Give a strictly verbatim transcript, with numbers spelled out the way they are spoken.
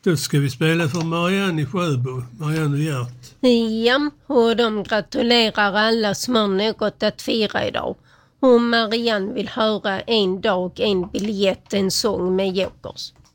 Då ska vi spela för Marianne i Sjöbo, Marianne och Gert. Ja, och de gratulerar alla som har något att fira idag. Och Marianne vill höra En dag, en biljett, en sång med Jokers.